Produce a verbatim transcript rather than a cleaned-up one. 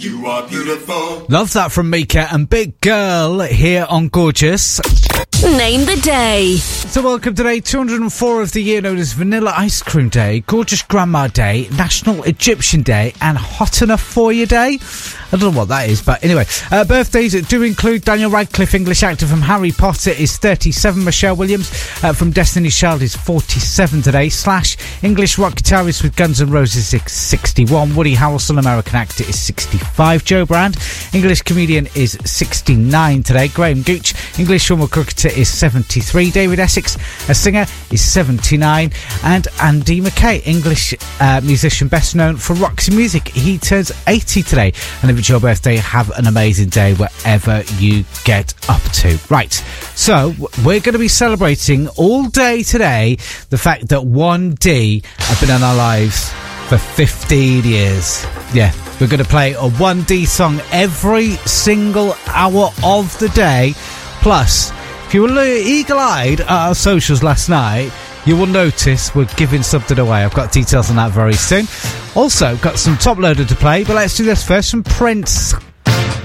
You are beautiful. Love that from Mika and Big Girl here on Gorgeous. Name the day. So welcome today, two hundred four of the year, known as Vanilla Ice Cream Day, Gorgeous Grandma Day, National Egyptian Day, and Hot Enough For You Day. I don't know what that is, but anyway. Uh, birthdays do include Daniel Radcliffe, English actor from Harry Potter, is thirty-seven. Michelle Williams uh, from Destiny's Child is forty-seven today. Slash, English rock guitarist with Guns N' Roses, is sixty-one. Woody Harrelson, American actor, is sixty-five. Joe Brand, English comedian, is sixty-nine today. Graham Gooch, English former cricketer, is seventy-three. David Essex, a singer, is seventy-nine. And Andy McKay, English uh, musician best known for Roxy Music, he turns eighty today. And if it's your birthday, have an amazing day wherever you get up to. Right, so we're going to be celebrating all day today the fact that one D have been in our lives for fifteen years. Yeah, we're going to play a one D song every single hour of the day. Plus, if you were eagle-eyed at our socials last night, you will notice we're giving something away. I've got details on that very soon. Also, got some top loader to play, but let's do this first from Prince.